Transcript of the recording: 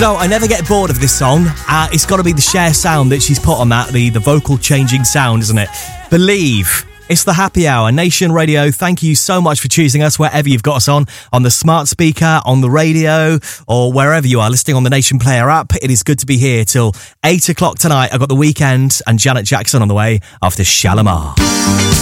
So I never get bored of this song. It's got to be the Cher sound that she's put on that, the vocal changing sound, isn't it? Believe. It's the Happy Hour, Nation Radio. Thank you so much for choosing us wherever you've got us on the smart speaker, on the radio, or wherever you are listening on the Nation Player app. It is good to be here till 8 o'clock tonight. I've got The Weeknd and Janet Jackson on the way after Shalimar.